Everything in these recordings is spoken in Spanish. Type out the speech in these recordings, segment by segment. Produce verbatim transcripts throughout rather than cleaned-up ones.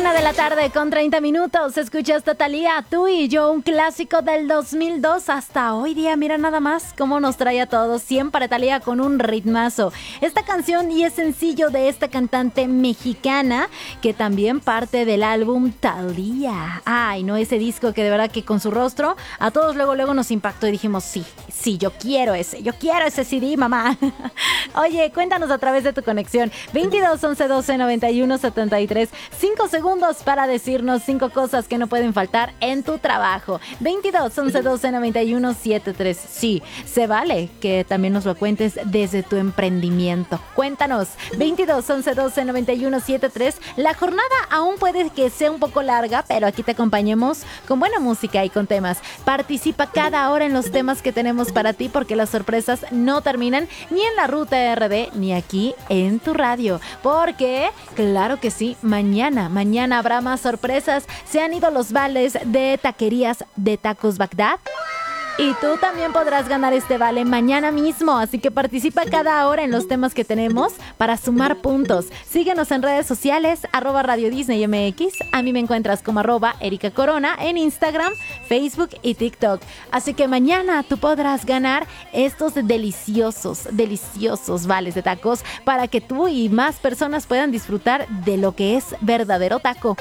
Una de la tarde con treinta minutos. Escuchas Thalía, Tú y Yo, un clásico del dos mil dos hasta hoy día. Mira nada más cómo nos trae a todos. Siempre Thalía con un ritmazo. Esta canción y es sencillo de esta cantante mexicana que también parte del álbum Thalía. Ay, no, ese disco que de verdad que con su rostro a todos luego luego nos impactó y dijimos sí, sí, yo quiero ese, yo quiero ese C D, mamá. Oye, cuéntanos a través de tu conexión veintidós, once, doce, noventa y uno, setenta y tres. Cinco segundos para decirnos cinco cosas que no pueden faltar en tu trabajo. veintidós, once, doce, noventa y uno, setenta y tres. Sí, se vale que también nos lo cuentes desde tu emprendimiento. Cuéntanos. veintidós, once, doce, noventa y uno, setenta y tres. La jornada aún puede que sea un poco larga, pero aquí te acompañemos con buena música y con temas. Participa cada hora en los temas que tenemos para ti porque las sorpresas no terminan ni en la Ruta R D ni aquí en tu radio. Porque, claro que sí, mañana, mañana habrá más sorpresas. Se han ido los vales de taquerías de Tacos Bagdad. Y tú también podrás ganar este vale mañana mismo, así que participa cada hora en los temas que tenemos para sumar puntos. Síguenos en redes sociales, arroba Radio Disney M X. A mí me encuentras como arroba Erika Corona en Instagram, Facebook y TikTok. Así que mañana tú podrás ganar estos deliciosos, deliciosos vales de tacos para que tú y más personas puedan disfrutar de lo que es verdadero taco.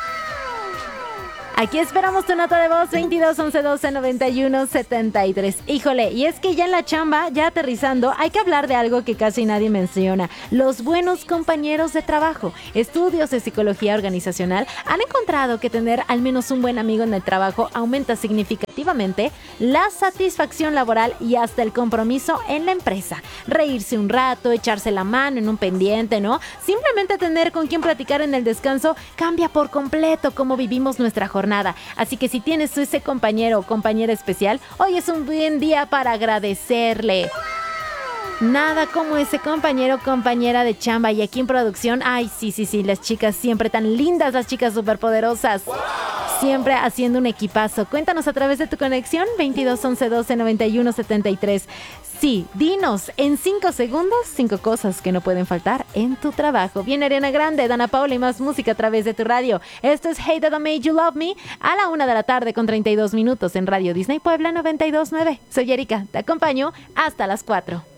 Aquí esperamos tu nota de voz, veintidós, once, doce, noventa y uno, setenta y tres. Híjole, y es que ya en la chamba, ya aterrizando, hay que hablar de algo que casi nadie menciona. Los buenos compañeros de trabajo. Estudios de psicología organizacional han encontrado que tener al menos un buen amigo en el trabajo aumenta significativamente la satisfacción laboral y hasta el compromiso en la empresa. Reírse un rato, echarse la mano en un pendiente, ¿no? Simplemente tener con quien platicar en el descanso cambia por completo cómo vivimos nuestra jornada. Nada. Así que si tienes ese compañero o compañera especial, hoy es un buen día para agradecerle. Nada como ese compañero o compañera de chamba. Y aquí en producción, ay, sí, sí, sí, las chicas siempre tan lindas, las chicas superpoderosas. Siempre haciendo un equipazo. Cuéntanos a través de tu conexión, veintidós, once, doce, noventa y uno, setenta y tres. Sí, dinos en cinco segundos cinco cosas que no pueden faltar en tu trabajo. Viene Ariana Grande, Dana Paula y más música a través de tu radio. Esto es Hey That I Made You Love Me a la una de la tarde con treinta y dos minutos en Radio Disney Puebla noventa y dos punto nueve. Soy Erika, te acompaño hasta las cuatro.